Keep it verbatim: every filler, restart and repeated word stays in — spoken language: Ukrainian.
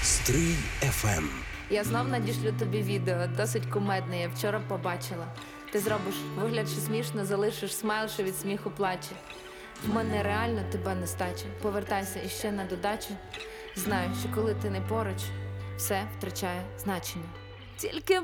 Стрий еф ем. Я знов надішлю тобі відео, досить кумедне, я вчора побачила. Ти зробиш вигляд, що смішно, залишиш смайл, що від сміху плаче. В мене реально тебе нестача. Повертайся іще на додачу. Знаю, що коли ти не поруч, все втрачає значення. Тільки